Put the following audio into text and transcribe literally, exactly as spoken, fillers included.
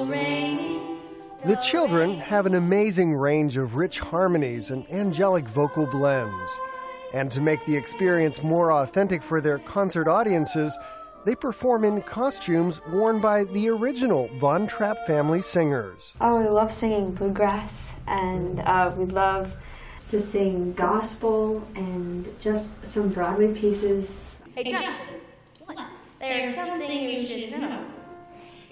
The children have an amazing range of rich harmonies and angelic vocal blends. And to make the experience more authentic for their concert audiences, they perform in costumes worn by the original Von Trapp family singers. Oh, we love singing bluegrass, and uh, we love to sing gospel and just some Broadway pieces. Hey, Justin, what? There's something you should know.